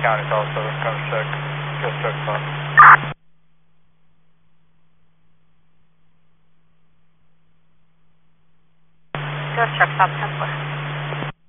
County South 7, comes check. Just check fun. Ghost Truck, stop 10-4.